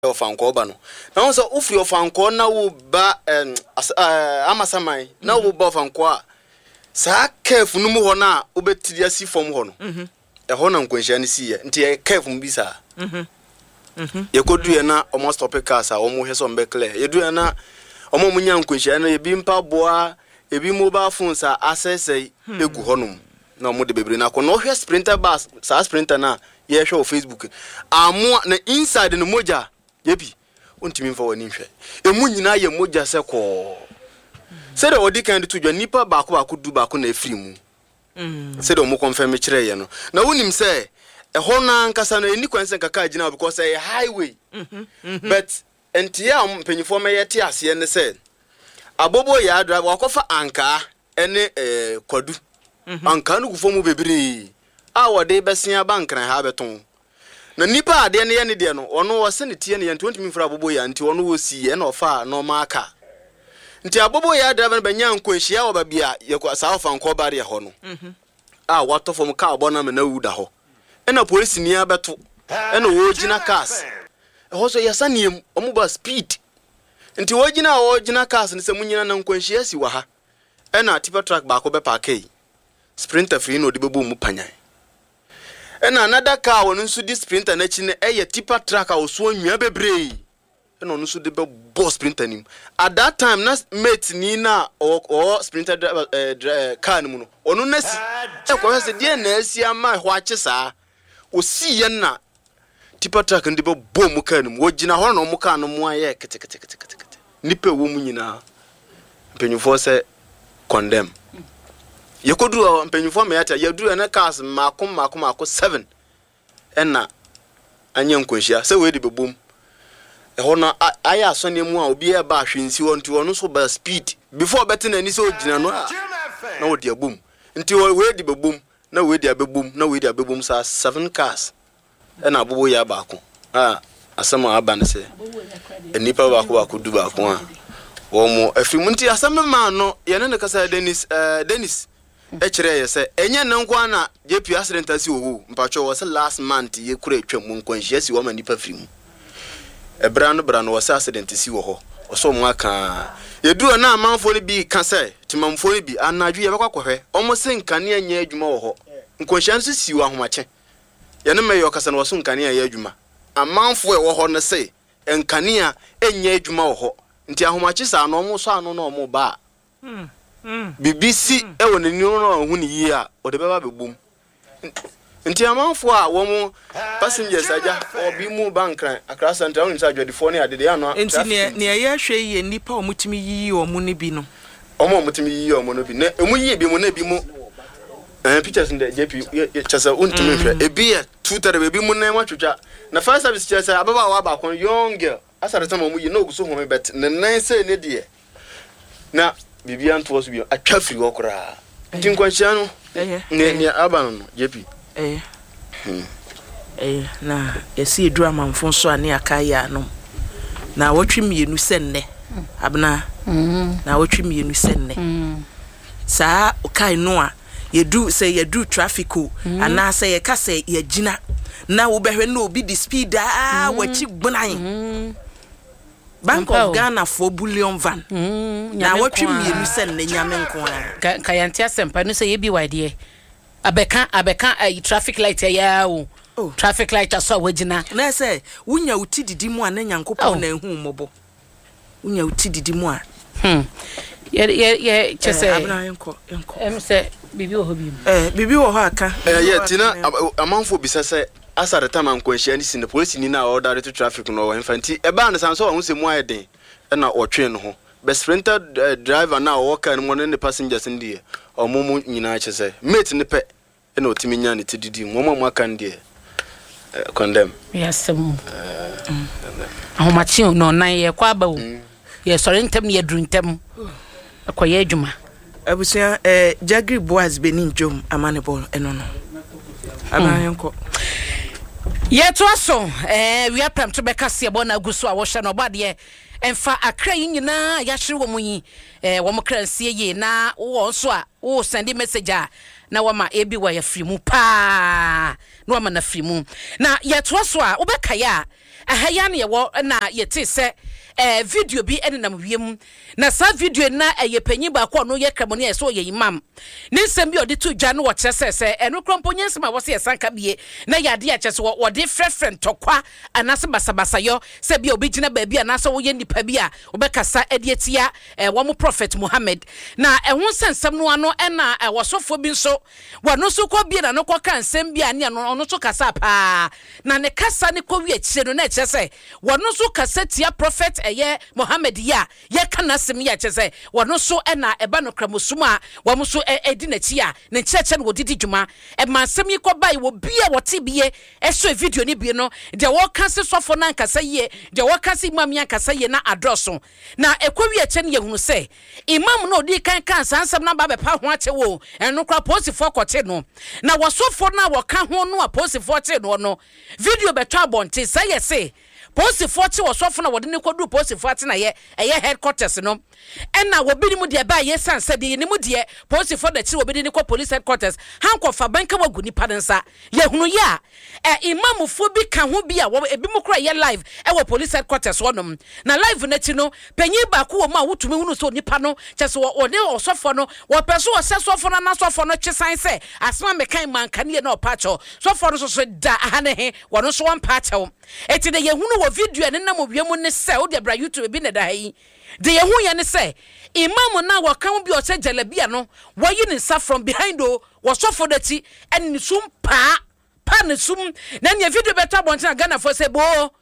of anko ba no na won so ufri of anko na wo ba amasamai na wo ba of anko a sa kef no mu ho na obetidi asi fom ho no e ho na nkwanhia ne si ye nti e kef mu bi sa ye kodu ye na almost stop cars a omo hwe so mbe clear ye du ye na omo munya nkwanhia na ye bi mpa boa e bi mobile phones a access egu ho no na omo de bebre na ko no hwe sprinter bus sa sprinter na ye hwe o Facebook amu na inside no moja yebi ontimi mfa wani hwe emu nyina ye moja se ko se de odi kan to dwa nipa baako du baako na afiri mu se de omo confirm kire ye no na wonim se ho na nkasa na eni kwanse kaka agina because a highway but entia mpanyifo meyete ase ne se abobo ya drive wakofa anka ene kwadu anka no gufo mu bebiri a wode besia bankran ha beton na nipa ade ne ye ne de no ono wo se ne tie ne ye 20 minfra abobo ya nti ono wo si ye na ofa no maka nti abobo ya drive na banya nkonhia wo babia ye kwa sa ofa nko bare ho no a wato fom ka obona me na wuda ho ena police ni abeto ena wo gina cars ho so yasaniem omuba speed nti wo gina cars ne se munyina na nkwanhia si wa ha ena tipa truck ba ko be park sprinter free no de bebu mu panyan ena another car wonu nso di sprinter na chi ne eye tipa truck a oso anwua bebre ena onu nso de be boss sprinter nim at that time na mate ni na o sprinter car mu no onu na si e ko se die na asi ama ho ache saa osi ye na tipa truck ndi be bom car nim wo gina ho na mo car no mo aye kete nipa wo mu nyina mpenyufo se condemn yekodu mpenyufo me yata yedu na cars mako 7 ena anya nkonhia se we de bebom ho na aya asone mu a obi e ba ahwensi wo nti wono so ba speed before betin ani se ogina no na wo de abom nti we de bebom na we de abebom na we de abebom sa 7 cars ena abobo ya baako asama aba ne se enipa baako du baako a wo mo afimu nti asama ma no ye ne kasa Dennis echire ye se enye nankwa na JP accident asi owu mpacho wo se last month ye kura atwam nkwanhia si wo ma nipa firim ebra no wo se accident si wo ho oso mo aka ye duro na amanfo ni bi ka se timamfo ni bi anadwu ye bekwakohwe omo se nkane anya adwuma wo ho nkwanhia nso si wo ahomache ye ne meyo kasa no wo so nkane anya adwuma amanfo e wo ho ne se nkane anya adwuma wo ho nti ahomache sa no omo so ano na omo ba BBC e woni ni no hu ni yi a o de beba bebum nti amanfo a wo mu passengers aja obi mu bankran Accra Central woni sa dwadifo ne ade ya no nti ne ya hwe yi nipa o mutimi yi o mu ne bi no omo mutimi yi o mu no bi ne emu yi bi mu na bi mu pictures nde JP chasa untimi hwe ebi ya tuta de bi mu na nwatwetwa na first service chasa ababa wa ba kon young girl asare tama mu yi na oguso hu me bet ne nan se ne de na bibi anto so bi atwa firi okra nti nkwanhia no ne aba no JP na yesi edu amanfo so ane akaya no na wotwe mienu senne abna na wotwe mienu senne saa okai no a yedu traffic ana say yeka say yagina na wo behwe na obi di speed wachi gbunan Bank of Ghana 4 billion van na wotwe mienu senne nyame nko a kayantia sempa no say ye bi wide abeka traffic light ya o traffic light aso wagina na say wunya uti didi mu a na nyankopon na ehu mobo wunya uti didi mu a ye chese abna yenko say bibi wo ho bi bibi wo ho aka ye tina amanfo bisa say asare tama nkwanhia ni sin police ni na order to traffic no wo infanti e ba na sanso wo se mu ayeden na otwe no ho best sprinter driver na wo ka ni mo ne passengers ndi omomu nyina chese mate ne pe na otimi nya ne tididi mo aka ndi condemn yes ahomachi no nan ye kwa ba wo ye sori ntem ye dru ntem akoye adwuma abusia Jagri Boaz Benin Jom amanebol eno no abayenko ye to aso we apam to beka se bona guso a wo hye no bade emfa akra nyina ya hye wo munyi wo mokra nsie ye na wo nso a wo send message a na wama ebi wa ya free mu pa na wama na free mu na ye to aso a wo beka ya ahaya ne wo na yete se video bi enenam wiem na sa video na panyin ba ko no ye kramoni e so ye imam ne nsem bi odi to dwa no wo kyese eno kromponye nsem a wo se sanka bie na yade a kyese wo de frefren tokwa anase basabasa yo se bi obi gina ba bi anase wo ye nipa bi a obekasa edietia wo mo prophet Muhammad na ehun sensem no ano na wosofo bi nso wano so ko bi na no ko kan nsem bi ane no so kasa pa na ne kasa ne ko wi akire no na kyese wano so kasa tia prophet eye Muhammad ya ye kana sem ya kyese wano so na eba no kramosum a wo mo so edi na chi a ne kyerɛkyɛ no wodidi dwuma ma nsem yi ko bai wo bia wote bie so video ni bie no de wo kase sofo na nkasa ye de wo kase imam ya nkasa ye na adroso na ekowi akye ne yehunu se imam no di kan sansam na ba be pa ho akye wo eno kwa posifo kote no na wasofo na wo ka ho no a posifo te no video beto abonte say ye posifo te wasofo na wode ne kodu posifo ate na ye headquarters no ena wo bi ni mu de ba ye sansa de ni mu de posifo da ti wo bi ni ko police headquarters hanko fa banka wagu ni padensa ye hunu ya imam fo bi ka ho bi a wo ebi mu kra ye live wo police headquarters wonom na live na ti no panyin ba ko wo ma wotumi hunu so nipa no kyese wo ne osofo no wo peso wo sesofo na sofo no kyesan se asma mekan manka ne na opacho sofo no so da ahane he wo no so wan pacho eti de ye hunu wo video ne na mo wiemu ne se wo de bra YouTube bi ne da yi de ye hu ye ne se imam na wo kan bi o se jalabia no wo yi ne sa from behind o wo sofo dati en sum pa ne sum na ne video beta bonta Ghana for se bo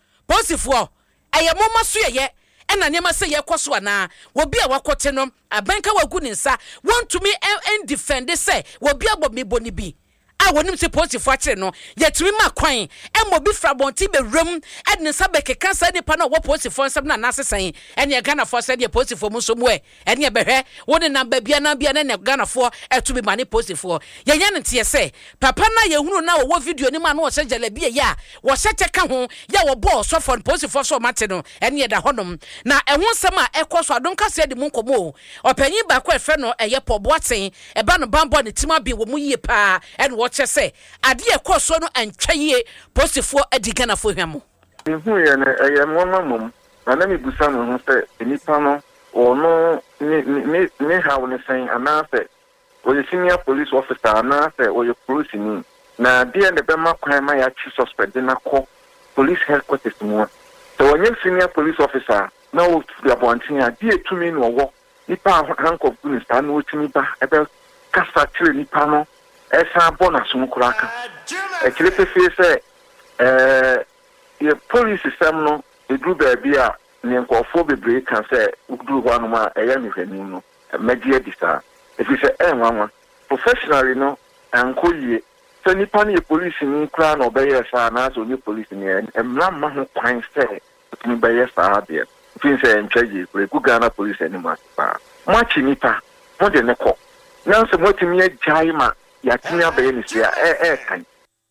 posifo eye moma so ye ena ne ma se ye kwaso ana wo bia wakote no abanka wagu ne nsa want to me and defend say wo bia bob me boni bi a wonim se posifo akire no yetumi ma kwan emmo bi fra bonti be ram edne sabe keka sa nipa na wo posifo nsam na nasesan ene Ghana for se de posifo mu so mu ene behwe wo ne namba bia na ne Ghana for etumi mane posifo ye nya ne tie se papa na ye hunu na wo video ni ma na wo se jalabia ya wo se teka ho ya wo bo so for posifo so mate no ene da honom na ehun sam a ekoso adonka se de mu nkomo opanyin ba ko efe no eye poboaten eba no bambo ne tima bi wo mu yie pa ene wo chese ade ekoso no antwaye posifo adi Ghana fo hwamo ihu ye ne eye momamom na mi busa no ho se nipa no ono ni how ne sen anase o senior police officer anase o police ni na dia de be makwan ma ya chi suspect na ko police headquarters mu so onye senior police officer na o fi abontin a dia tumi no wo nipa handcuff ni sta na o timi ba ebe kasa tire nipa no esa bonus mu kuraka e kire pefe se ye police system no edru ba bia ne nkofo bebre kan se udru ho anuma eya mi hwani no media disa if you say nwanwa professionally no ankoyie se nipa ne police ni kra no be yes na so ni police ni emla ma ho kwan se ni be yes abia fin se nchaji kure ku Ghana police ni ma pa machi nipa mo de ne ko na so motimi ajai ma ya tinya be ni sia kan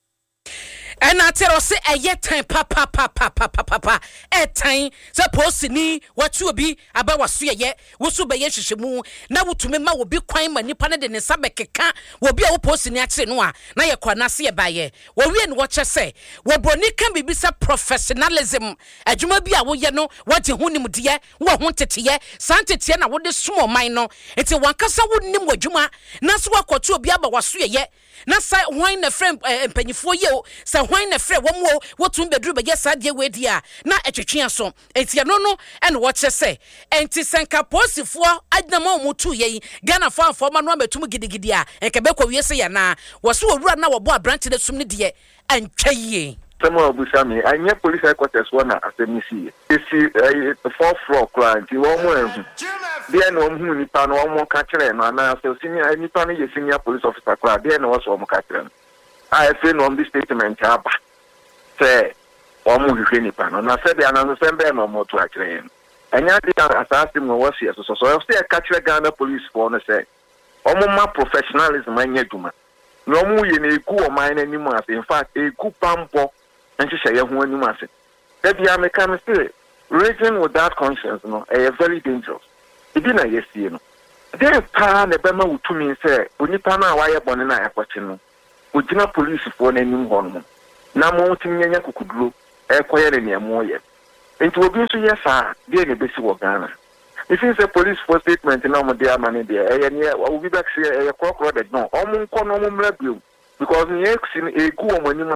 ena tero se eyetan papa etan se posini watu obi aba waso ye woso be ye hwehwemu na wotumi ma obi kwan ma nipa ne de ne sabe keka obi a wo posini akire no a na ye kwana se ye ba ye wo wie ne wo kyese wo broni kan bibisa professionalism adwuma bi a wo ye no wagye hunim de wo ho teteye santete na wo de sumo man no enti wankasa wo nim wadwuma na so wakoto obi aba waso ye na sa hwan na frem empanyifo ye sa hwan na frɛ wɔn wotum bedru be yesa de wedi a na etwetwe so enti no no ene wo kyese enti senka posifo adnama mu tu ye Ghana fo afoma no ametum gidigidi a enka be kɔ wiese ya na wo so owura na wo bo abranche de sum ne de antwaye Someone will say me, I near police headquarters one as a missy. You see, the fourth floor client, you won't move. There no who nipan one more catcher, and I say, senior, any pan is senior police officer, crowd, there no one catcher. I feel on this statement, say, one more nipan, and I said, the another no more to actually. And I did ask him was here, so I'll stay a catcher Ghana police for the say, my professionalism, my neduma. No more in a good mine anymore, in fact, a good pampo. And she say, "You want to mass it." That be a mechanic spirit. Reason without conscience, no, very dangerous. It didn't yes, you know. There pan the Bema would to me say, "When you pan a wire bonnet, I question no. We did not police for any hormone. Now, more to me, I could grow. ekoye ne mo ye enti obi so yes a dey ne besi wo Ghana if you say police for statement na mo dey amane dey ne obi back say kokoro de no omo nko no mo mra bio because ne exin egu o mani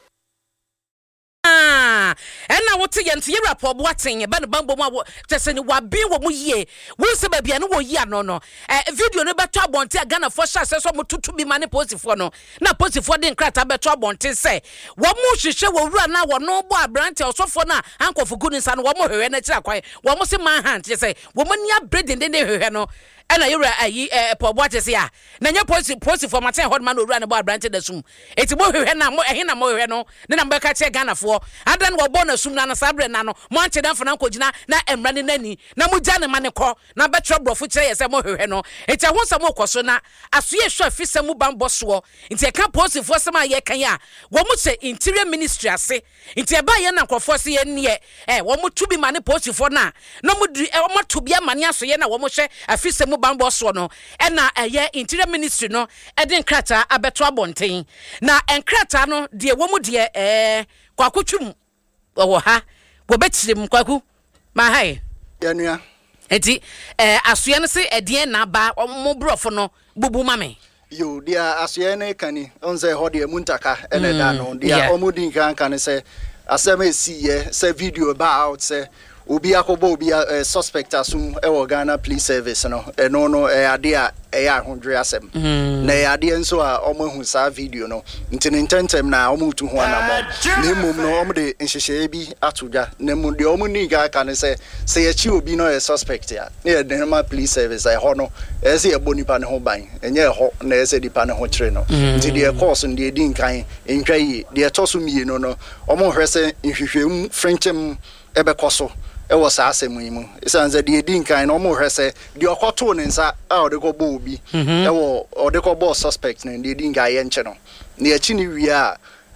na wote yent ye rapport boaten ba ne bambo mu tese ni wabi wo mu ye wo se ba bia ne wo yi ano no video ne beto abonte Ghana for sha se so mo tutu bi mane posifo no na posifo de nkrata beto abonte se wo mu hwehwe wo wura na wo no bo abrante osofo na ankofo guni nsa no wo mo hwehwe na kira kwan wo mo se man hand se wo mo nia bread de hwehwe no ena yura ayi poboate se ya na nya posifo maten hodman owura ne bo abrante da sum eti mo hwehwe na mo ehe na mo hwehwe no ne na mbeka che Ghana fo adan wo bo na sum na sabre na no mo anche dan fana nkogina na emra ne nani na mo gya ne mane kɔ na betro brofo kire yese mo hwehwe no eti ho sam okoso na asoye hwa afisa mu bambo so enti e ka posifo sam aye kan ya wo mo che interior ministry ase enti e ba ye na nkofo se ye ne wo mo tubi mane posifo na mo mo tubi amane asoye na wo mo hwe afisa mu bambo so no na eye interior ministry no e de nkrata abeto abonten na enkrata no de wo mo de kwakotwum wo ha go betirim kwaku ma hai yanua eti asoye no se edien na ba mo brofo no bubu mame yo dia asoye ne kani onze ho de muntaka ene da no dia omudin kan se asema esiye se video ba out se obi akobo obi suspect asum e Ghana police service no eno no ade a ahondwe asem na ade nso a omahu sa video no ntini intentem na omutu ho anamo na mum no omde nhyehyeye bi atodwa na mu de omuni ga ka ne se ye obi no suspect ya na de ma police service e ho no e se ye bonipa ne ho ban enye ho na e se dipa ne ho kire no nti de course de din kan entwa yi de toso mie no omo hwese nhwehwem frenchem ebe koso e was asem yimu isanze de din kan no mo hwese de okoto ne nsa a ode ko bo obi e wo ode ko bo suspect ne de din ga ye nche no na achi ni wi a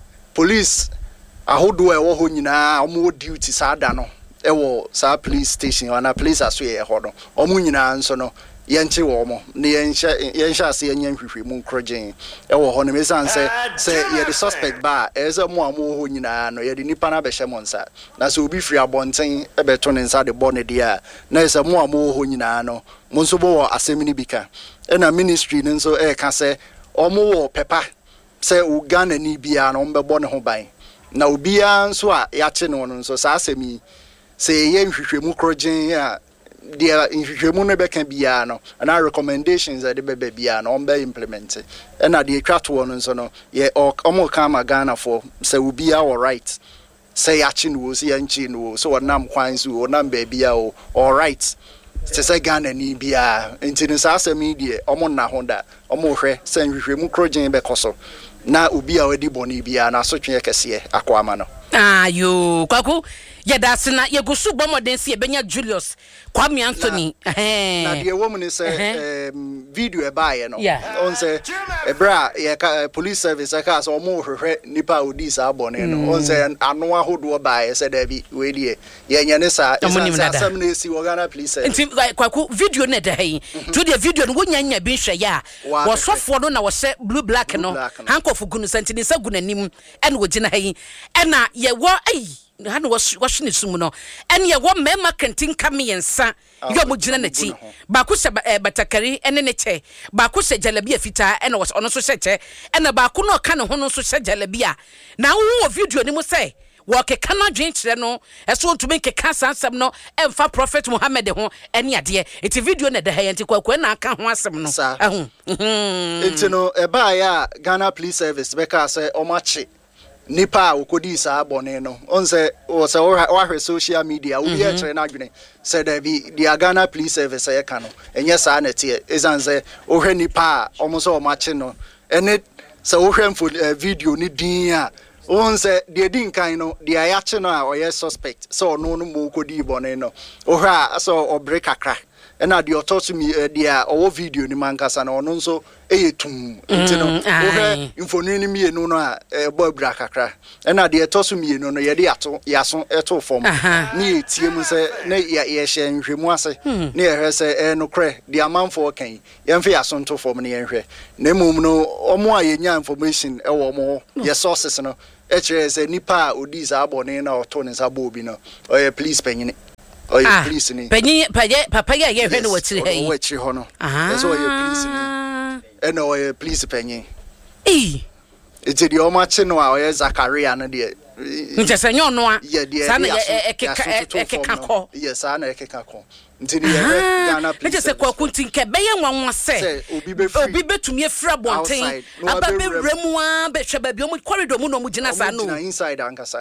police ahodo e wo ho nyina omo duty sa da no e wo sa police station ona police aso ye ho no omo nyina nso no yenche wo mo ne yensha ase yenye hwehwe mu krogen e wo ho ne mesanse se ye the suspect ba eze mo amo ho nyina no ye de nipa na be hye mo nsa na se obi firi abonten e be to ne nsa de bo ne dia na eze mo amo ho nyina no mo nso bo wo asemi ni bika e na ministry ne nso e ka se omo wo pepa se u Ghana ni bia no mbe bo ne ho ban na obia nso a ya che no nso sa asemi se ye hwehwe mu krogen a dia nhwehwemu no be kan bia no na recommendations that be bia no be implement and na the twato no so no ye omo kama Ghana for say we be all right say achi no so ya nchi no so wonam kwan so wonam ba bia o all right say Ghana ni bia enti so asemi die omo na honda omo hwe say nhwehwemu krogen be koso na obi a wadi boni bia na so twe kese akwama no ayo kwaku yedase na yegusu bomodensi ebenya Julius Kwame Anthony na de woman is video e baaye no on say ebra ye police service aka so mo hwehwe nipa odi sa abone no on say anu ahodo baaye say da bi we die ye nyane sa asam na esi Ghana police service kwaku video na da hai to the video no wonya bi hwe ya wo sofo no na wo se blue black no hankof gunu santini sa gunanim en wo gina hai ena ye wo ai hanu washini sumu no ene ye wo mema kentin kamiyensa yo mo gina na chi ba ku se batakari ene ne che ba ku se jalabia fita ene wo ono so che ene ba ku no ka ne ho no so che jalabia na wo video ni mo se wo ke kana dwen kire no eso ntumi ke kasa asem no emfa prophet Muhammad ho ene ade eti video na da ha yenti kwakwa na aka ho asem no enti no e ba ya Ghana police service be ka se omachi nipa okodi sa abone no onse o se wa social media obi e kire na adwene se da bi the Ghana police service e ka no enye sa na tie ezanse o hwe nipa omo so omachi no ene se o hwe video ni din a onse de din kan no de ayache no a oye suspect so no no mo okodi bone no o hwa so o break akra ena de ototo mi de o video ni mankasa na ono nso eyetum ntino o he infoni ni mie no a bo abra kakra ena de etoso mie no ye de ato yaso eto form ni etie mu se na ye hye nhwemu ase na ye hwe se no kre de amanfo kan ye mfe yaso nto form na ye hwe na mum no omo a ye nya information e wo mo ye sources no Echere say nipa odi za abone na oto ne za bobi no. Oye police penyini. Oye police ni. Penyi papa ya ye hwe no watire ha yi. Watire ho no. Eso oye police ni. Eno oye police penyin. Iti di omache no a oye Zakaria no de. Nchese nyo no a. Sana ekeka ko. Yes, sana ekeka ko. Nti di Ghana police. Nchese kwa kuntinke beye nwanwa se. Obi betumi efra bonten. Aba be remu a be hwe ba bi omu corridor mu no mu gina sa no. Na inside ankasa.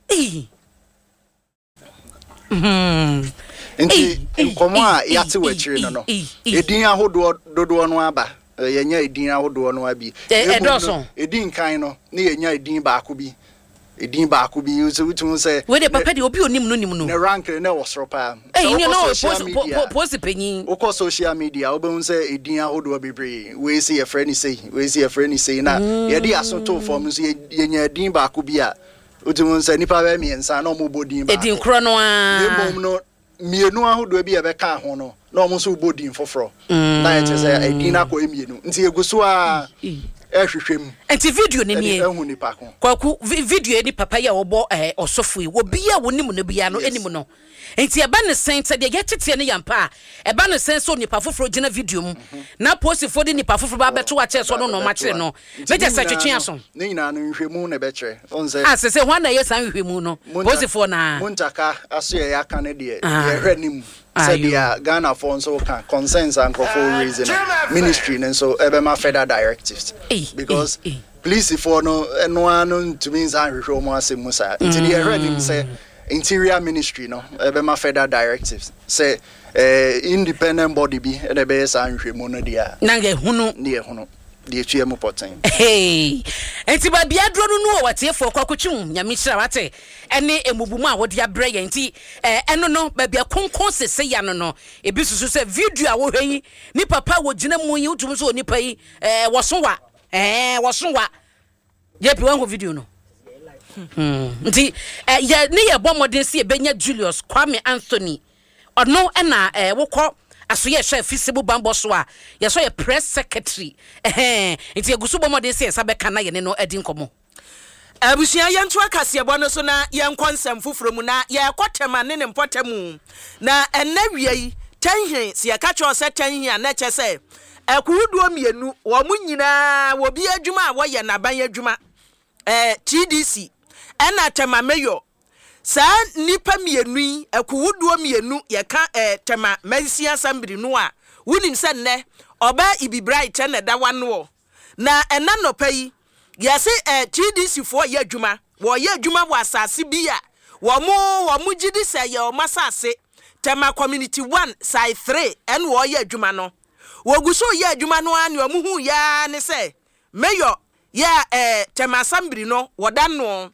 Nti nkomo a yate wachire no. Edin ahodo dodo no aba. Yenya edin ahodo no abi. Edin kan no na yenya edin baako bi. Edin baako bi utu say we de papa de obi onim no. Na rank na wasoro pa. Post penyin. Oko social media obe say edin ahodo bebre. We say your friend say na ye de asoto form so yenya edin baako bi a utu say nipa ba miensa na omo bodin ba. Edin kro no a. Yemom no mienu ahodo bi e be ka ho no na omo so bodin foforo. Na ye say edin akọ emienu. Nti eguso a ehwehwem. Enti video ni nie. Kwaku video ni papa ya obo osofu yi. Wo bia wonim no bia no enim no. Enti eba ne sente de ye tete ne yampa. Eba ne sense so nipa foforo gina video mu. Na post for de nipa foforo ba beto wa che so no ma kire no. Meje se twetwe aso. Ne nyina no nhwemu ne be kire. Onse. Se ho na ye san nhwemu no. Post for na. Muntaka aso ye aka ne de ye hwanimu. Said the Ghana for so can consensus and for reason ministry and so ebema federal directives because police for no to means I show more say musa into the ready say interior ministry no ebema federal directives say independent body be and the best and mono dia nange hunu ne hunu the HM potain. Hey, enti ba bia dro no wate for kwakotwum nyame hira wate ene emubumu a wode abrɛ yɛ nti eno no ba bia konkon sese ya no ebi susu se video a wo hwi ni papa wo gina mu yi utum so nipa yi wosowa ye bi wan ho video no nti ya ne ye bomodin se ebenya Julius Kwame Anthony ono na wokɔ aso ye hwe fisibu bambo so a ye so ye press secretary nti egusu bomode se esa beka na ye ne no adi nkomo abusia ye nto akase ebo no so na ye nkonsem foforo mu na ye kotema ne mpotemu na enawie yi tanhwe se ye ka cho se tanhwe a na che se akuduo mienu wo munyina wo bi adwuma a wo ye naban adwuma TDC ena tema mayor sa nipa mienu yi akuwuduo mienu ye ka tema Mercy Assembly no a wunim se ne oba Ibibright na da wano na ena nopa yi ye se TDC fo ye adwuma wo ye adwuma wo asase bi a wo mu gidi se ye o masase tema community 1 side 3 en wo ye adwuma no wo guso ye adwuma no an wo mu hu ya ne se mayor ya tema Assembly no wo dan no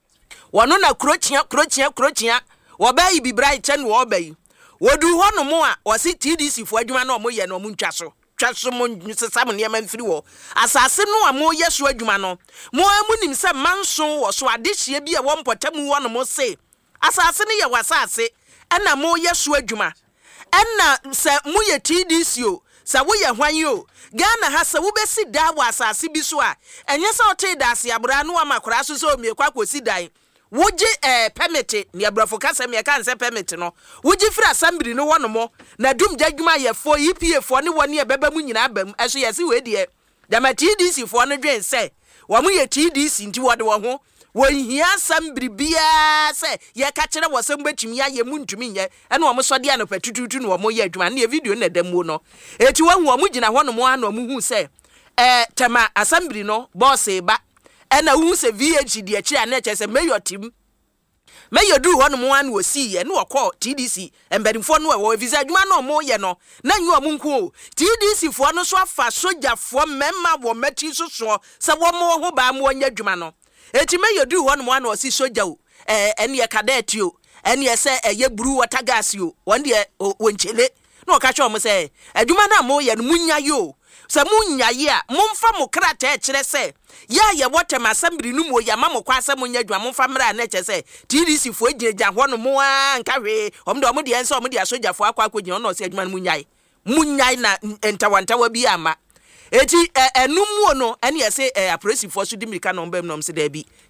wano na krochia woba Ibibright chen wo obai wodu hono mo a wose TDC fo adwuma na omo ye na omo ntwaso mo sesam ne ma mfiri wo asase no a mo ye so adwuma no mo amunim se manso wo so adehie bi a wo mpotam wono mo se asase ne ye wasase ena mo ye so adwuma ena se mo ye TDC o sa wo ye hwan o Ghana ha se wo besi da wo asase bi so a enye se o te da ase abura no amakora so so mie kwa kosi dan woji permit ni abrafo kasa me kan se permit no woji free assembly no wono mo na dum jadwuma ye fo EPA fo ne woni e beba mu nyina abam eso ye se we de dama TDC fo no dwen se wo mu ye TDC nti wode wo ho wo hia assembly bia se ye ka kire wo sem betumi ya ye mu ntumi nye ene wo mo so de anopa tututu no wo mo ye adwuma na video na damu no eti wo hu wo mu gina ho no mo ana mo hu se tema assembly no boss ba ena hu se VH de akira na che se mayor team mayor du hono mo an wo si ye na wo call TDC embedimfo no wo visa adwuma no mo ye no na nyu o munku TDC fo no so afa soja fo memma wo mati so se wo mo ho ba mo nya adwuma no eti mayor du hono mo an wo si soja o ene ye cadet o ene ye se ye buru water gas o won de wonchele na o ka cho mo se adwuma na mo ye no munya yo se munya ye a momfa mo krata kire se ya ye wotem assembly no mo ya mamo kwa se munya dwa momfa mra na che se TDC fo ejeja ho no mo a nka hwe omdo mo de ense mo de asoja fo akwa akogin no se adwuma no munyai na entawantawa bi ama eti enumuo no ene ye se apolice fo so di mirika no mbam no se da bi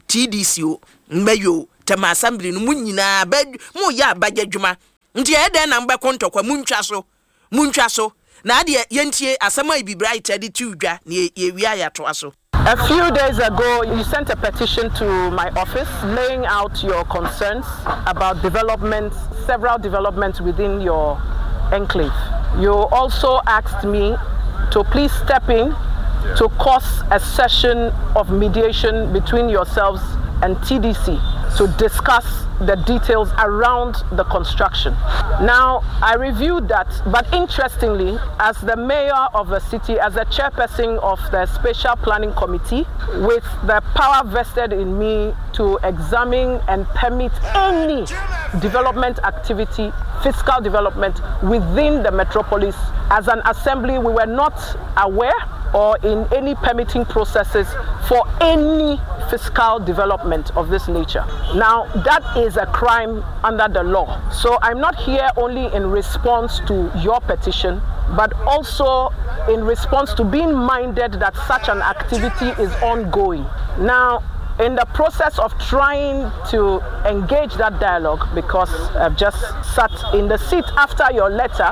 TDC o mbayo tema assembly no munyina ba mu ya abaje dwuma nti e den na mba kontokwa muntwa so na ade yentie asema ibi bright ade tudwa na ye wi ayato aso. A few days ago, you sent a petition to my office laying out your concerns about developments, several developments within your enclave. You also asked me to please step in to cause a session of mediation between yourselves and TDC to discuss the details around the construction. Now, I reviewed that, but interestingly, as the mayor of the city, as the chairperson of the Special Planning Committee, with the power vested in me to examine and permit any development activity, fiscal development within the metropolis, as an assembly, we were not aware or in any permitting processes for any fiscal development of this nature. Now, that is a crime under the law. So I'm not here only in response to your petition, but also in response to being minded that such an activity is ongoing. Now, in the process of trying to engage that dialogue, because I've just sat in the seat after your letter,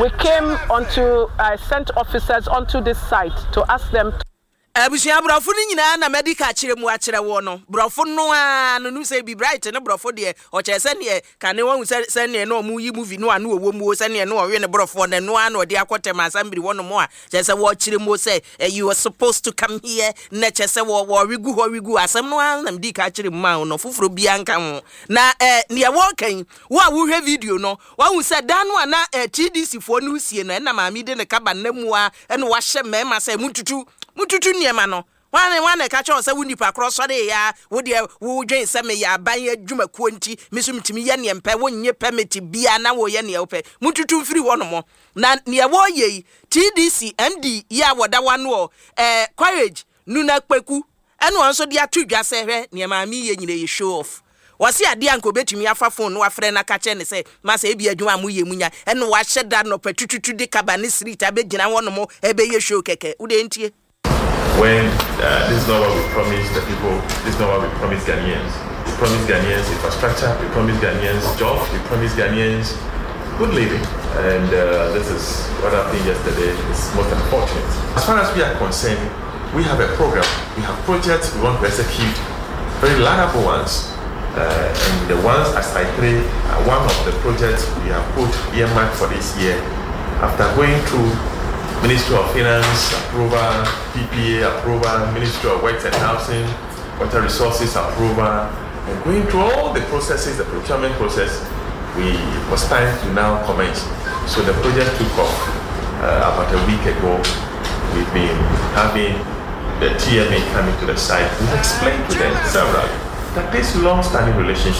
I sent officers onto this site to ask them to Abusia brofo ni nyina na medical kire mu akire wo no brofo no a no say be bright no brofo de o che se ne ka ne won se ne no mu yi movie no anu owo mu se ne no o we ne brofo ne no anu de akotem assembly wo no mo a che se wo kire mu say you were supposed to come here na che se wo rigu asem no na medical kire mu ma no fufuro bia nka ho na ne wo kan wo a wo hwe video no wo hu se da no na TDC fo no sie no na maami de ne kaba na mu a ene wa hye mema say mututu niema no wane ka che o se wuni pa kroso de ya wo de wo dwen se me ya ban adwuma kuonti misumtimi ye ne mpe wo nye permit bia na wo ye ne ope mututu mfiri wo no mo na ne wo ye TDC MD ya woda wano courage nuna kpeku eno onso de atudwa se hwe ne maami ye nyire ye show off wasi ade anko betumi afa phone no afre na ka che ne se masa e bi adwuma mu ye munya eno wa hyeda no patututu de kabane street abegina wo no mo ebe ye show keke wo de ntie. When this is not what we promised the people, this is not what we promised Ghanaians. We promised Ghanaians infrastructure, we promised Ghanaians jobs, we promised Ghanaians good living. And this is what happened yesterday. It's most unfortunate. As far as we are concerned, we have a program, we have projects we want to execute, very laudable ones. And the ones as I pray are one of the projects we have put earmarked for this year. After going through Ministry of Finance approval, PPA approval, Ministry of Works and Housing, Water Resources approval, and going through all the processes, the procurement process, it was time to now commence. So the project took off about a week ago. We've been having the TMA coming to the site. We've explained to them several that this long-standing relationship.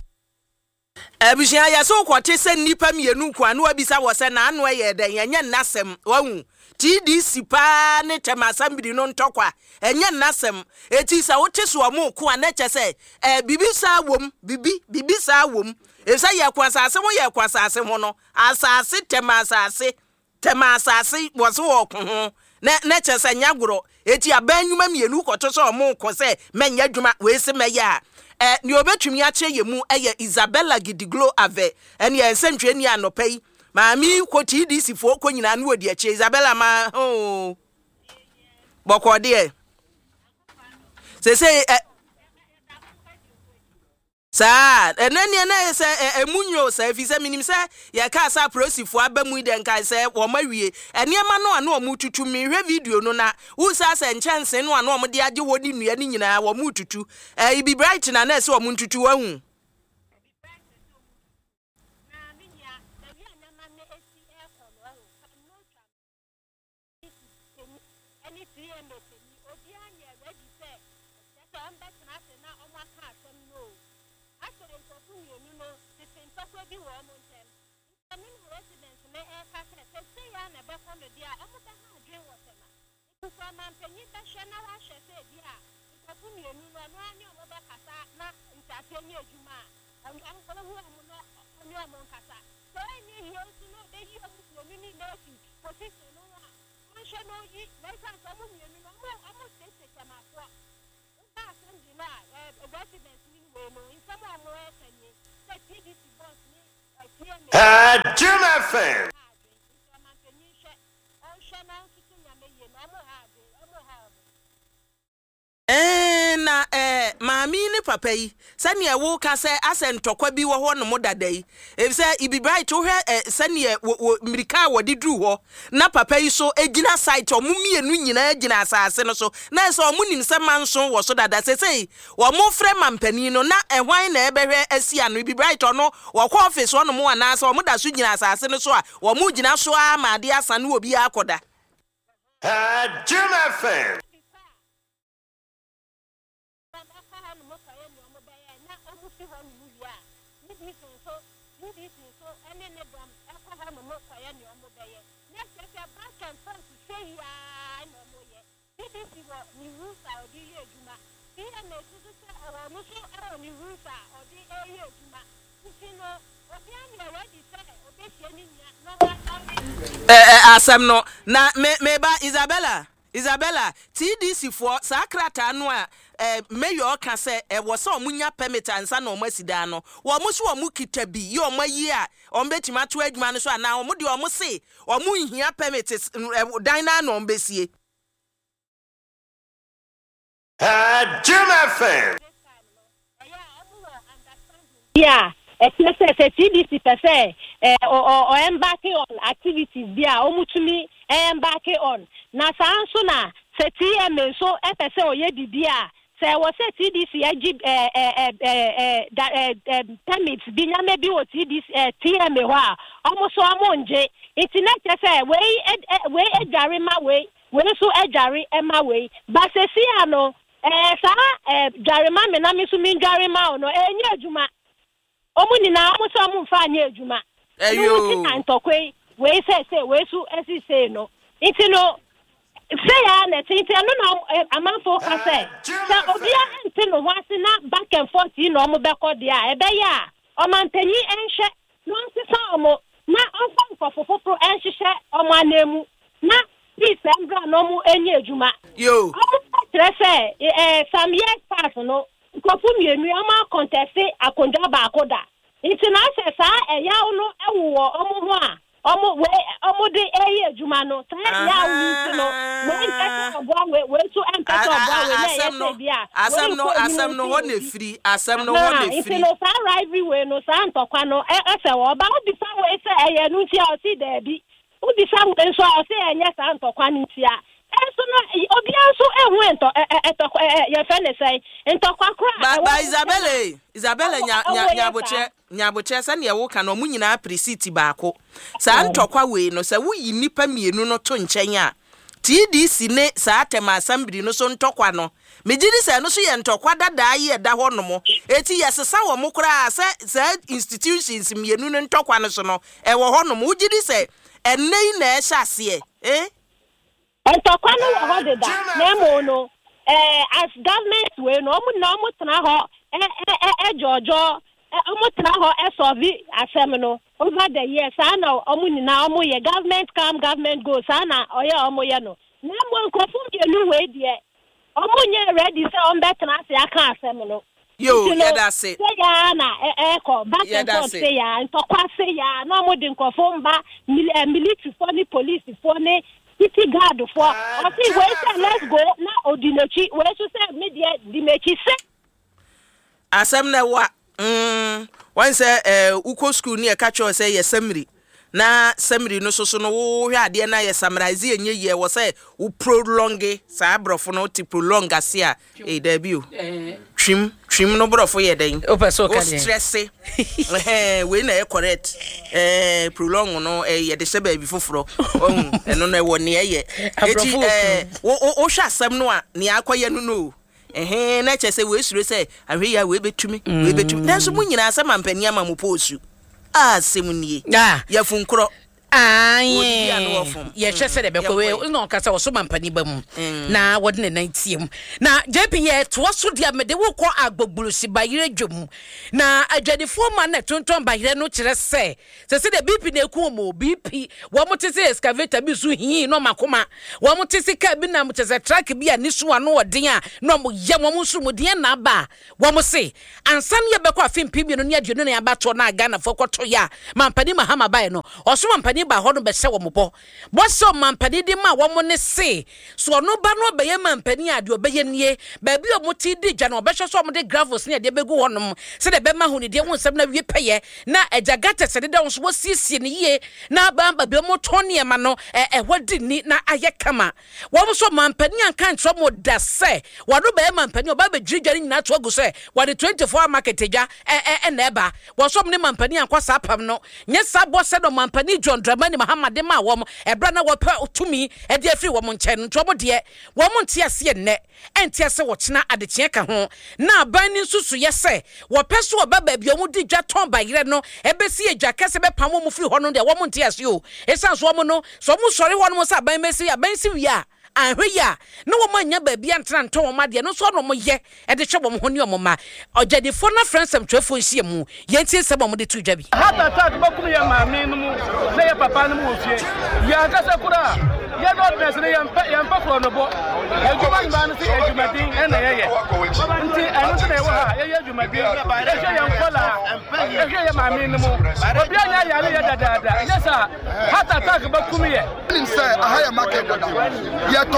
Abusia ya so kwate se nipa mienu kwa no abisa wo se na anu ye den yenye nasem wahu TDC pa ne tema assembly no ntokwa enye nasem eti sa wote so mo ko anache se bibisa wom bibisa wom esa ye kwasa ase mo ye kwasa ase ho no asase tema asase wo so wo ko ho na che se nyagoro eti abanyuma mienu ko to so mo ko se menya dwuma we se meya ni obetumi ache yemu eye Isabella Gidiglo Ave ene ye nsentwe ni anopai maami ko TDC fo ko nyina no odi ache Isabella ma bokode e se sa enani na se emunyo sa fi se minim se ye ka sa prosifo abamu de nkai se wo mawie eniema no ana omututu mi hwe video no na usa se nchance no ana omde age wodi nua ni nyina wo mututu ibi bright na se wo mututu wahu Jim FM. Na maami ne papa yi sani e wo ka se asentokwa bi wo ho no mo dadai e se ibi bright wo hwe sani e mirika wodi dru ho na papa yi so egina site o mu mienu nyina egina asase no so na so mu nim se manso wo so dada se wo mo frɛ mampani no na ehwan na ebehwe asia no ibi bright no wo kɔ office wo no mo ana se wo mo da so gina asase no so a wo mo gina so a ma de asa no obi akoda Jim FM. Asam no na meba Isabella TDC for sakrata no a mayor ka se wo so omunya permit ansa na omasida no wo mo so omu kita bi ye omayi a ombetima to adwuma no so ana omo de omo se omu nhia permit dan na no ombesie Jim FM. Yeah, TDC per se or embarking on activities there omutumi embarking on na sanso na se TM so FSA oye bibia se wo se TDC agi permits bi nya me bi o TDC TM ho a omo so amonje internet se we ejare ma we so ejare ema we ba se si ano jarima me na me so min jarima no enye adwuma omuni na amuso amfa anya adwuma eyo antokwe we say we su esi say no iti no say ya na iti no na amanfo ka say sa obia enti no hwase na back and forth no omo beko de a ebe ya omantanyi enhwe no nsesa omo na onfa fofoforo enhwehwe omo anemu na peace embra no mu enye adwuma yo some years past no kofu mienu ama contest akonja ba akoda iti na se sa eya no ewo omo ho a omo de eye adwuma no sa ya wu no we nkata obwa we so nkata obwa we na ye bia asam no ho na free asam no ho na free iti no sa rivalry we no sa ntokwa no ese wo ba obi sa we se eye no ti o ti da bi obi sa we so o se enye sa ntokwa ntia eso no obi anso ehu ento ye fe ne sai ntokwa kra ba Isabella nyaboche sa ne wo ka no mu nyina precinct baako sa ntokwa we no sa wo yi nipa mienu no to nchen a TDC ne sa atema assembly no so ntokwa no mejiri sa no so ye ntokwa dada ye da ho no mo eti yesesa wo mo kra sa institutions mienu no ntokwa no so no e wo ho no mo ujiri se enei na e hyase ntokwa no wo ho de da na mo no as government we no mo tena ho jojo omo tena ho solve asem no over the years ana omo ni na omo ye government come government go sana oye omo ye no na mo nkofu mienu we die omo nye ready say on betena se aka asem no yo yeah that's it ya na ko back and forth say ya ntokwa say ya na omo de nkofu mba military for ni police for ni city guard for o say we say let's go na odinochi we so say media dimechi say asem na wa wan say uko school ni e ka cho say ye samri na samri no so no wo hwe ade na ye summarize enye ye wo say wo prolonge sa abrofo no ti prolong ase a da bi o trim no brofo ye den o person ka stress we na e correct prolong no ye de se ba bi foforo eno na e wo ne ye eti wo hwe asem no a ne akoye no na chese we sure say ahwe ya we betumi nanso mu nyina asem ampani ama mu posu asem nie ya funkro Ye chese de beko we no kasa wo so mampani ba mu na wode ne nantiam na JP ye to so dia me de wo kɔ agbogbulusi bayire dwom na adwadifo ma na tonton bayire no kire se de BP na eku mo BP wo mo tese excavator bi so hi no makoma wo mo tese ka bi na mo tese track bi ani so ano odin a no mo ye wo mo so mo den na ba wo mo se ansan ye beko afim pibi no ne aduno na abato na Ghana fo kɔto ya mampani mahama bae no ɔso mampani ba hɔ no bɛhyɛ wo mo bɔ so mampani di ma wo mo ne se so no ba no be ye mampani ade obeye nie ba bi o mo ti di dwa no obehwe so mo de gravels ne de begu honom se de be ma hu ne de hu nsem na wie peye na agagata se de da so siesie ne ye na ba be mo tone ma no hodi ni na aye kama wo mo so mampani anka ntro mo da se wo no be mampani oba be dwidwa nyina to agu se wo de 24 market dwa na eba wo so mo ne mampani anka sa pam no nye sa bo se do mampani John Dramani Muhammad ma wo mo ebra na wo pa tumi e de afri wo mo nchen nto mo de wo mo ntia se ne entia se wo chena adechie ka ho na aban ni susu ye se wo peso oba ba bia mu di dwa ton ba yire no ebesi edwa kese be pam mo fri ho no de wo mo ntia se o esan so mo no so mo sori ho no so aban mesi aban si wi a ahweya no wo manya ba bia ntran to wo ma de no so no mo ye e de hwe wo mo ho ni o mo ma ogyadifo na friendsem twefo nhie mu ye ntie se bo mo de tu dwa bi heart attack bakum ye ma me no mu na ye papa no mu ofie ya kasa kura ye not nurse ne yampa kro no bo ejuma ngba no se ejumadin e na ye nti anu se na ye wo ha ye ejumadin e hwe ye nkola e hwe ye ma me no mu obi anya ya le ye dadada yes sir heart attack bakum ye nim say ahaya market doda ye to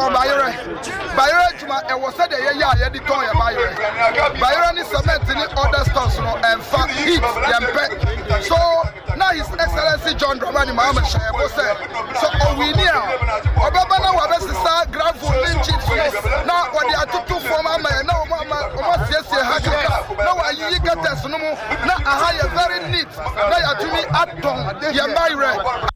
bayere juma e wo se de ye ya di ton ye bayere ni cement ni other stores no and fa heat yampe so now his excellency John Dramani Muhammad Shaibu said so we near obaba na wa be sisa gravel lynching na what they atutu form ama na o siesie hakika na wa yi gates no mu na ahaya very neat na ya tumi aton ye bayere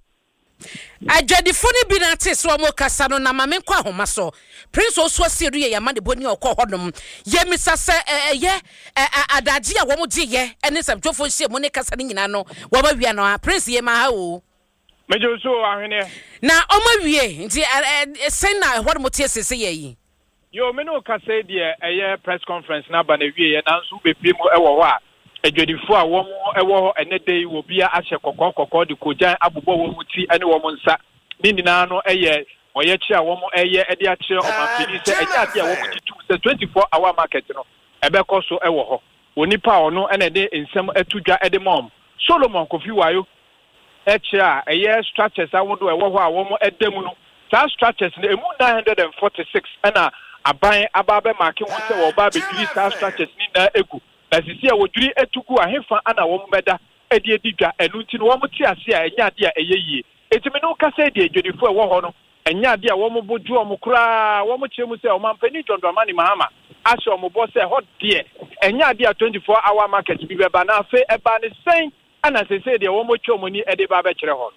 Ajadifo ni bi na te so mo kasa no na mame kwa homa so prince oso asiru ye yama de boni okọ hodom ye misase ye adaji a wo mo di ye ene samtofo hie mo ne kasa ni nyina no wo ba wia no prince ye ma ha o mejo so ahwene na o ma wie nti sen na hodom tie sese ye yi yo me no kasa de eye press conference na ba na wie ye na nso bepi mu ewo ho a adwadifo a wo ewo ene dei wo bia ahye kokokoko de kojan abobɔ wo mu ti ene wo mu nsa ni nyina no eye oye chi a wo mu eye ede a kire o mapini se enya ade a wo mu titu se 24 hour market no ebekɔ so ewo ho onipa ono ene de nsem atudwa ede mom Solomon Kofi Wayo kire a eye structures a wo do ewo ho a wo mu edemu no sa structures no emu 946 ena aban ababe market wo se wo ba be diri sa structures ni na egu asisi a woduri etugu ahefa ana wo mbeda edi edidwa enu nti no wo mti ase a enya ade a eyeyie etimi no kasa edi edwodifo e wo ho no enya ade a wo mboju o mkura wo mchemu se o mampani John Dramani Mahama asho mo bo se hot de enya ade a 24 hour market bi beba na afa eba ne sen ana sese de wo mocho mo ni ede ba be kire ho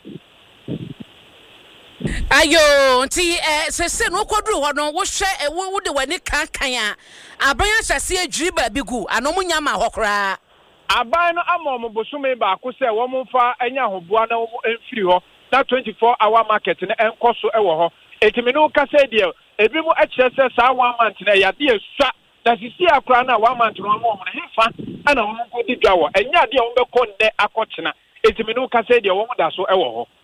ayo nti sese no koduru ho no wo hwe wo de wani kankan a aban asase adwiri ba bi gu anomu nyama hokra aban no amom bosume ba ko se wo mfa anya hoboa na wo emfiri ho na 24 hour market na enkoso ewo ho etimi no kasa de ebi mu akire se sa 1 month na yade esua na sisi akra na 1 month no mo ne hefa ana wo ko di dwa wo enya de wo be ko nde akochena etimi no kasa de wo da so ewo ho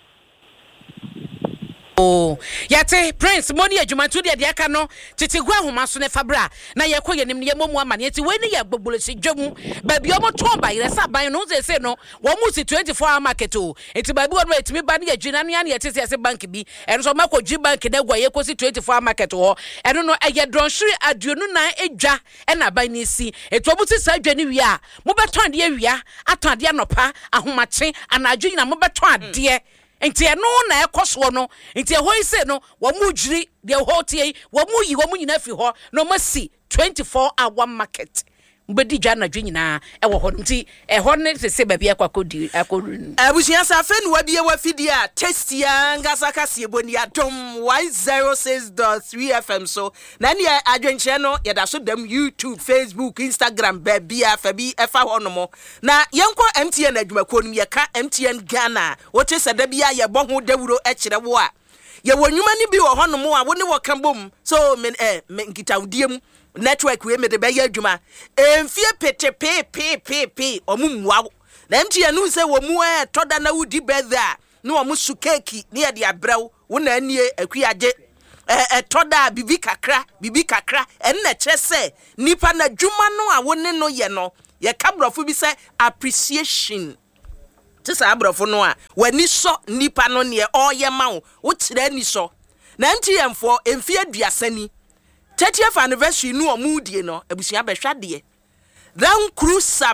yate prince moni adwumatu de aka no titigwa homa so ne fabra na ye kɔ yenim ne ye momu amane ati we ne ye gbogbolosi dwemu ba bi omo ton ba yire sa ban no ze no wo mu si 24 hour market o eti ba bi wo no etimi ba ne adwina ne ya tese ase bank bi eno so makɔ dwi bank na gwa ye kɔ si 24 hour market ho eno no eye dronhwiri aduonu na edwa na ban ni si eto omu ti sa adwa ne wi a mo beton de awia aton de anopa ahomache anadwo nyina mo beton ade enti eno na ekoso no enti ehoi se no wo mu jiri de hotie wo mu yi wo mu nyina fi ho no masi 24 hour market mbedi dwa na dwe nyina e wo ho nti e ho ne se ba bia kwakodi akoru abusia sa fe no wabie wa fidia testia ngasa kase boni adom 106.3 FM so na ne adwenche no yeda so dem YouTube Facebook Instagram ba bia fa bi efa ho no mo na yenko MTN adwumako no yeka MTN Ghana wote sada bia ye bo ho dawuro e kire wo a ye wonwuma ni bi wo ho no mo a wo ne wo kan bom so men nkitawdiem network we me de be ya adwuma emfie pete pe omumwa na MTN no se wo mu toda na wudi beza na wo musu cake ne ya de abrew wo na anie akuaje toda bibi kakra enne kyese nipa na dwuma no a wo ne no ye no ye kabrofo bi se appreciation tisa abrofo no a wani so nipa no ne oye ma wo kire ni so na MTN fo emfie aduasani 30th anniversary no omudie no abusia behwade Land Cruiser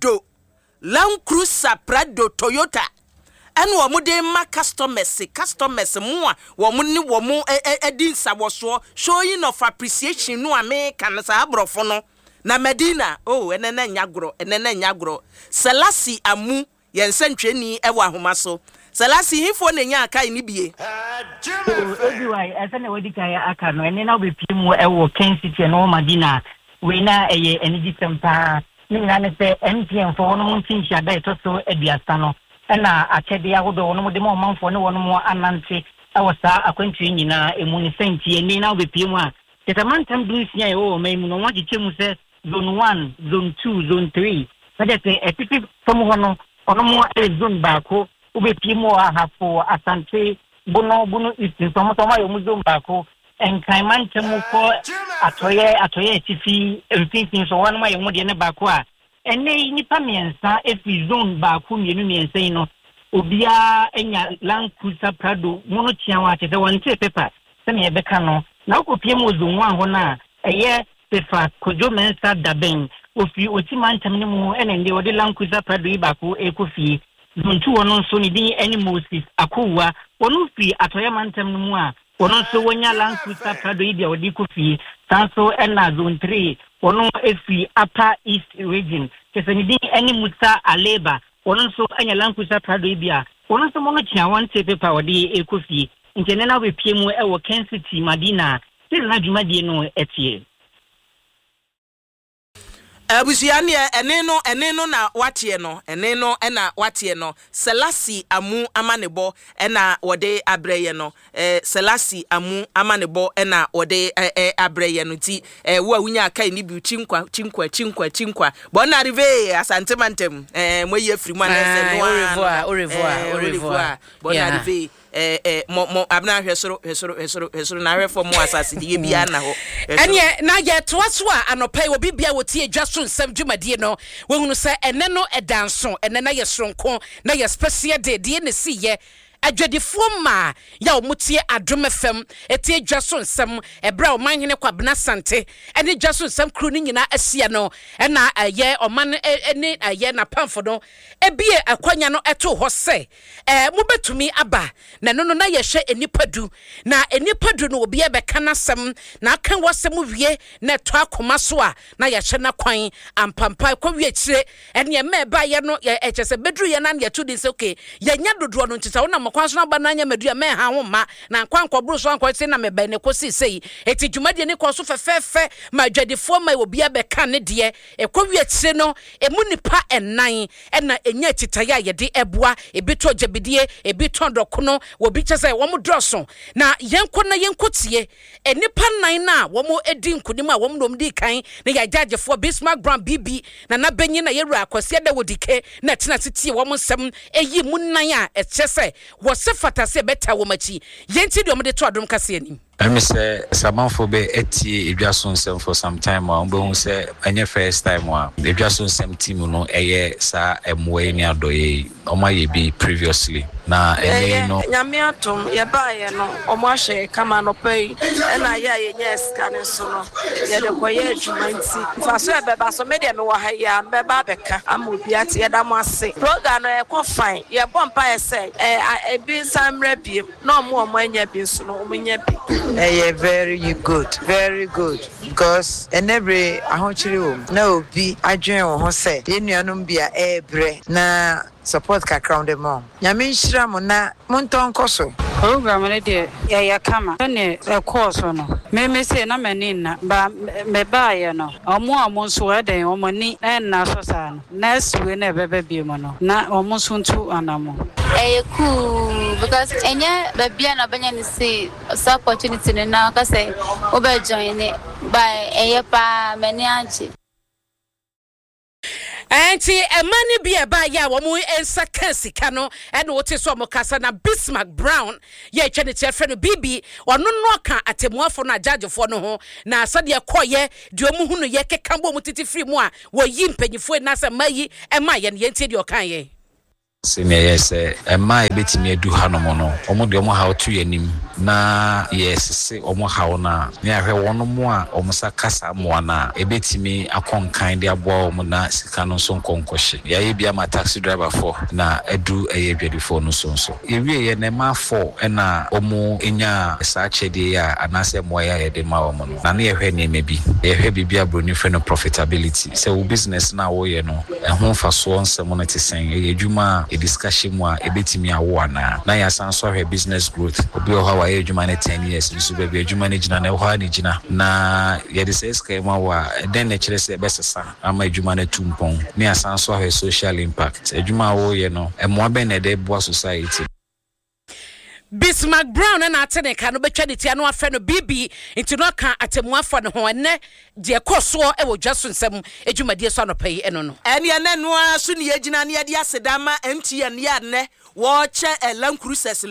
Prado Toyota and womude ma customers mo a wo mo edin sawoso showing of appreciation no American sa abrofo no na Medina enene nyagro Selasi amu yensentweni ewa ahomaso Selasi hifo ne nya aka ni bie Obiwai asane wadika ya aka no ene na obepimu ewo Ken City no Medina we na eye energy tempa ni na ne se MTN fo no muntinchi ada etoso ediasa no na akede ahodo wono mo de mo manfo ne wono mo anante awasa akwantu nyina emu ne senti ene na obepimu a tetamantam dusia e o maimu no wagichemu se zone 1 zone 2 zone 3 sadete epipi fomo hono ono mo zone baako obepimu a hafo asante bunu isi somo yo muzo baako enkaimantam ko atoye tifi emfin so wan ma yemu de ne baako a ene nipa miensa efi zone baako miensa no obia enya Land Cruiser Prado mono chiawa tete wante paper se me ebeka no na okopiemu zone 1 ho na eye pefa kojo mensa daben ofi otimantam ne mu ene nde wode Land Cruiser Prado baako ekofi zone 2 wono so ni din Moses akowa wono fi atoye mantam mu a wono so wonya Land Cruiser Prado dia wodi kofi sanso ena zone 3 wono efi Upper East region kese ni din Musa Aleba wono so enya Land Cruiser Prado bia wono so mono chia wante paper wodi ekofi nkene na we piemu ewo Ken City Medina sile na dwumadie no etie abusiani eneno na watie no eneno na watie no Selasi amu amanebo na wode abreye no Selasi amu amanebo na wode abreye no ti wo awunya akai ni bi chinkwa bon arrive asante mantem moye free man se no au revoir bon arrive mo abna hwesoro na hwefo mo asase die bia na ho enye na ye toaso a anopai obi bia wotie dwaso nsam dwumadie no wehunu se ene no edanso ene na ye soronko na ye special day de ne siye adwadifo ma ya omutie Adom FM etie dwaso nsam ebra omanhene kwabena sante ene dwaso nsam kru ni nyina asia no na aye oman ene aye na pamfo no ebie akwanya no eto ho se mubetumi aba na no na ye hwe enipadu na enipadu no obi ebeka na sem na aka wasem wie na to akoma so a na ye hwe na kwan ampampa kwa wie kire ene me ba ye no echese bedru ye na ye to din se okay ye nya dodo no ntita wona kwanso na bananya medua me ha ho ma na kwankwa buru so ankwa se na me ba ne kosi sei eti dwumadie ne kwanso fefefe ma dwadifo ma obi abeka ne de ekwa wie kire no emu nipa enan na enya titaya ye de eboa ebito jabidie ebito dokono obi chese wo mu droso na yenkotie enipa nan na wo mu edi nkunim a wo mu nom di kan na ya jagefo Bismarck Brown BB na benyi na yeru akwase da wodike na tena titie wo mu nsem eyi mu nan a echese wo se fatase beta wo machi yenti de omde to Adom kase anim I say Samanfo be eti Edwaso nsem for some time a who say anya first time a Edwaso nsem team no eye sa emwe ni adoye omaye bi previously na ene no nyame atom ye ba ye no omahwe kama no pay na ye yes kan so no ye de koye adwumanti fa so e beba so me de me wa ha ya beba beka amobi ate ye da mo ase program no e ko fine ye bompa ye say e bi samra bi no mo anya bi so no omnya bi Very good. Because every ahonchiri no be adwen ho say yenuanom bia ebre na support ka crown them on. Nyame nhira mo na monton koso. Program na de ya kama. Ne course no. Me say na mani na ba me ba ye no. Omo nso eden omo ni na so sa no. Next we na bebe bi mo no. Na omo nso ntu anamo. Cool because enya babia na banya ni say opportunity na ka say obe join it by pa mani anchi. Auntie, a money be a buy ya womu en sakansi kano and what is some kasa na Bismarck Brown ye chenete friend BB or no ka atemwa for na judge for no na sadia koye duomu hunu ye ke kambo mutiti free mo a wo yimpanyifo na sa mayi e ma ye ntie di okan ye Senior say a my betimi edu hanom no omo de omo how to yanim na yes say omo how na ne ahwe wono mo a omo sakasa mo na ebetimi akonkan de abo omo na sika no so nkonkohye ya ye bia ma taxi driver for na edu eye dwedifo no so ewie ye ne ma for na omo enya sa chede ya anase mo ya ye de ma omo no na ne ye hwe ne mebi ye hwe bibia broni fe no profitability say wo business na wo ye no ehun fa so nsem no tesen ye adwuma a discussion wa ebetimi awo na ya sanso her business growth obi o hawa adwuma na 10 years nso be adwuma na gina na ho ani gina na ye de say schema wa den na kire say besesa ama adwuma na tumpon na ya sanso her social impact adwuma wo ye no emo abe na de boa society. Bismarck Brown and Atene can be charity and one friend of BB into no can at a more fun one, dear Cosso, I will just on some eduma dear son of pay and no. And ya no soon yajina near the Asedama, empty and yarne, watch a Land Cruises,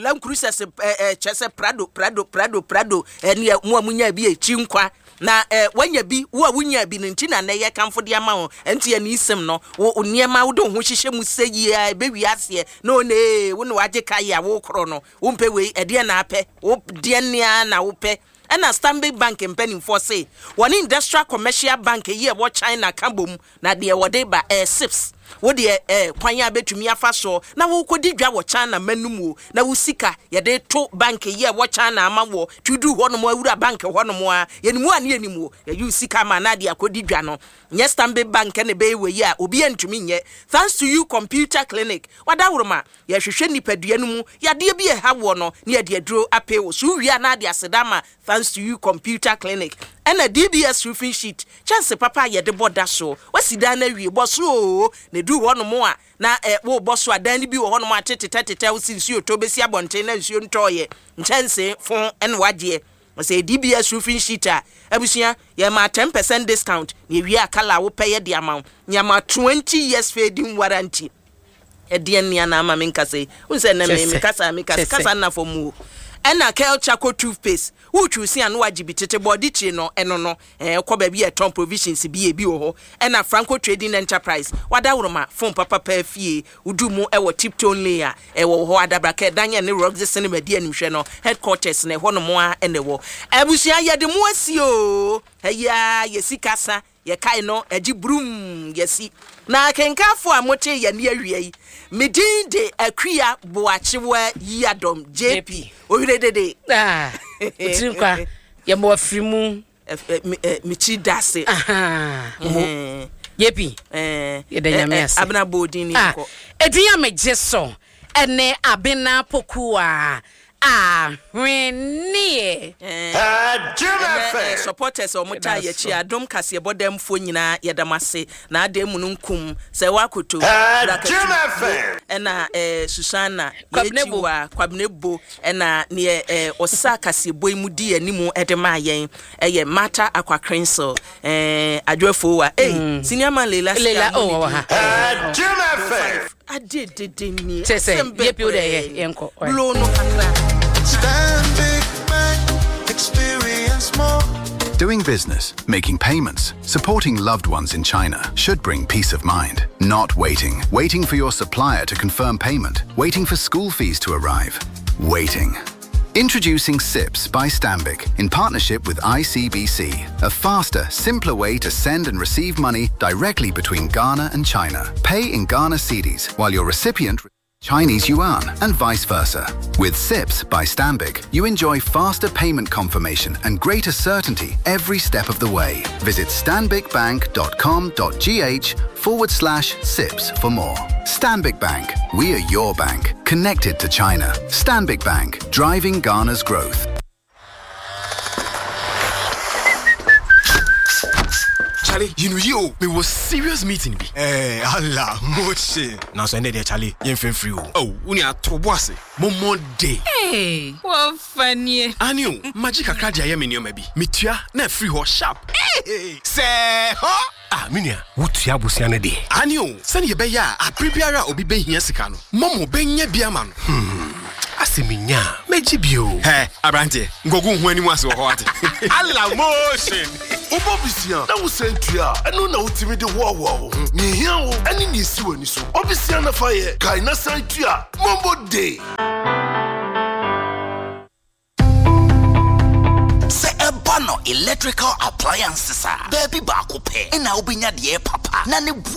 Chesa Prado, and ya Muamunya be a chinkwa. Na when you be who wunya be ntina na ye come for the amount enti ani sem no wo niema wo don ho hihye mu seyi a be wiase no ne wo no waje kai a wo kro no wo mpe we e de na apɛ wo de nia na wo pɛ ana Stanbic Bank mpenin for say one industrial commercial bank ye wo China kambom na de wo de ba SIPS wo de kwanya betumi afa so na wo kodi dwa wo China manumu na wo sika ye de to bank ye wo China ama wo tudu ho no mo awura bank ho no mo a ye nimu ane animu ye yu sika ma na de akodi dwa no nye Stanbic Bank ne be we ye a obi antumi nye thanks to you computer clinic wada wuruma ye hwehwe nipadua no mu ya de bi e ha wo no ne ye de aduro ape wo so wi na de asedama thanks to you computer clinic and a DBS roofing sheet chance papa ye de boda so wasida na wi boso ne du ho no mo a na wo boso adan bi wo ho no mo atete wo sinsi otobesi abonten na nsuo ntoye chance fon en waje say DBS roofing sheet a abusia ye ma 10% discount ne wi akala wo pay de amount nya ma 20 years fading warranty e de nia na ama menka say unse na me kasa na for mu ena Kel Chaco toothpaste who choose an wajibitete body chi no eno no kwa baby e Tom Provisions bi ebi wo ho ena Franco Trading Enterprise wada wuruma phone papa pa fie udu mu e wo tiptone layer e wo ho adabraka danya ne Roxy Cinema di animhwe no headquarters ne ho no mo a ene wo abusia ye de mu asio eya yesikasa ye kai no agi brum yesi na kenkafo a mote ye ne awie medin de akria boachewa yadom JP ohirede utinkwa ye mo afrimu michi dase JP ye de nyamese abna bodin ko edinya mejeso ene abena pokua hwenie supporters o muta ye chi adom kase bodam fo nyina yedamase na adem mu nkum se wakoto ena Susana yechiwa kwabnebo ena ne osisa kase boy mu di animu edema yen eye mata akwakrenso adwefo wa senior man lela adededeni sese yepi o de yenko blow no kakra. Stanbic Bank, experience more. Doing business, making payments, supporting loved ones in China should bring peace of mind. Not waiting. Waiting for your supplier to confirm payment. Waiting for school fees to arrive. Waiting. Introducing SIPS by Stanbic in partnership with ICBC, a faster, simpler way to send and receive money directly between Ghana and China. Pay in Ghana cedis while your recipient Chinese yuan, and vice versa. With SIPS by Stanbic, you enjoy faster payment confirmation and greater certainty every step of the way. Visit stanbicbank.com.gh/SIPS for more. Stanbic Bank. We are your bank. Connected to China. Stanbic Bank. Driving Ghana's growth. Charlie, you me was serious meeting be. Allah, moche. Now so there Charlie, you feel free. Oh, uni to boss. Momo day. Hey, what funny. Anu, magic akra ya me maybe. Mitua na free ho sharp. Hey, say, huh? Minia, wutua busia ne de. Anu, send ye be ya, a prebiara obi be hia sika no. Momo be nya bia ma no. Asiminya, mejibio. Hey, abrante, ngogu hu ani mu ase ho ate. Allah motion. Obobisia, na wo sentua, eno na utimi de wo. Ni hia wo, ani ni siwo ni so. Obisia na faye, kai na sentua, mombo day. Se ebano electrical appliances baby ba ko pe. Na obinya de papa. Na ne